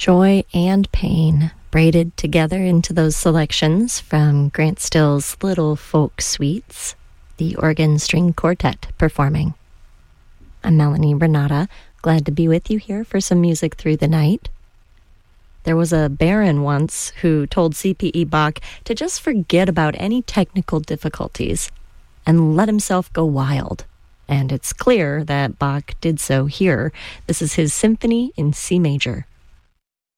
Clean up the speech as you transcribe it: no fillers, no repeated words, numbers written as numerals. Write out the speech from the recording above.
Joy and pain braided together into those selections from Grant Still's Little Folk Suites, the Organ String Quartet performing. I'm Melanie Renata, glad to be with you here for some music through the night. There was a baron once who told C.P.E. Bach to just forget about any technical difficulties and let himself go wild. And it's clear that Bach did so here. This is his Symphony in C major.